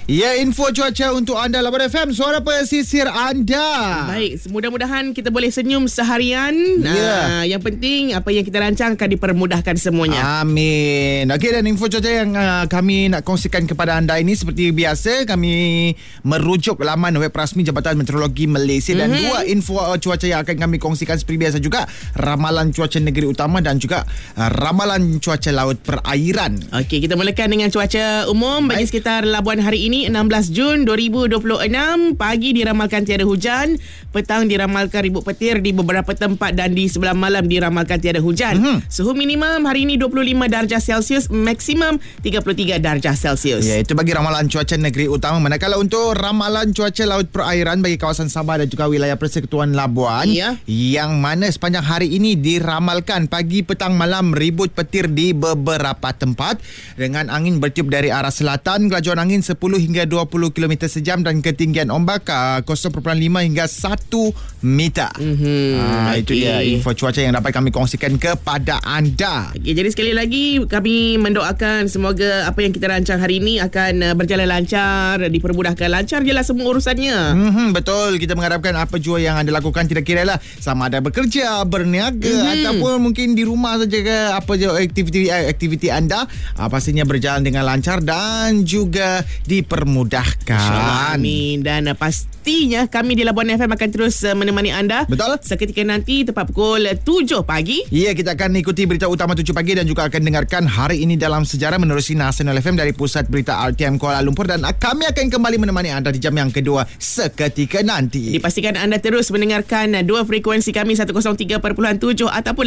Ya, info cuaca untuk anda Labuan FM, suara pesisir anda. Baik, mudah-mudahan kita boleh senyum seharian. Yang penting apa yang kita rancang akan dipermudahkan semuanya. Amin. Okey, dan info cuaca yang kami nak kongsikan kepada anda ini seperti biasa, kami merujuk laman web rasmi Jabatan Meteorologi Malaysia dan dua info cuaca yang akan kami kongsikan seperti biasa juga, ramalan cuaca negeri utama dan juga ramalan cuaca laut perairan. Okey, kita mulakan dengan cuaca umum bagi sekitar Labuan hari ini 16 Jun 2026. Pagi diramalkan tiada hujan, petang diramalkan ribut petir di beberapa tempat dan di sebelah malam diramalkan tiada hujan. Suhu minimum hari ini 25 darjah Celsius, maksimum 33 darjah Celsius. Ya, itu bagi ramalan cuaca negeri utama. Manakala untuk ramalan cuaca laut perairan bagi kawasan Sabah dan juga wilayah Persekutuan Labuan, yang mana sepanjang hari ini diramalkan pagi, petang, malam ribut petir di beberapa tempat dengan angin bertiup dari arah selatan, kelajuan angin 10 hingga 20 km sejam dan ketinggian ombak 0.5 hingga 1 meter. Itu dia info cuaca yang dapat kami kongsikan kepada anda. Okay, jadi sekali lagi kami mendoakan semoga apa yang kita rancang hari ini akan berjalan lancar, dipermudahkan, lancar je lah semua urusannya. Betul, kita mengharapkan apa jua yang anda lakukan, tidak kira lah sama ada bekerja, berniaga ataupun mungkin di rumah saja ke, apa je aktiviti anda, pastinya berjalan dengan lancar dan juga dipermudahkan. Amin. Dan pastinya kami di Labuan FM akan terus menemani anda. Betul. Seketika nanti tepat pukul 7 pagi. Ya, kita akan ikuti berita utama 7 pagi dan juga akan dengarkan hari ini dalam sejarah menerusi Nasional FM dari Pusat Berita RTM Kuala Lumpur, dan kami akan kembali menemani anda di jam yang kedua seketika nanti. Dipastikan anda terus mendengarkan dua frekuensi kami 103.7 ataupun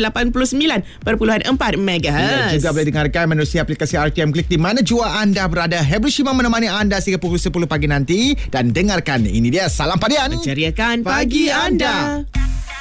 89.4 MHz. Ya, juga boleh dengarkan menerusi aplikasi RTM Klik di mana jua anda berada. Hebru Shima menemani anda sehingga pukul 10 pagi nanti, dan dengarkan ini dia Salam Padian, menceriakan pagi anda.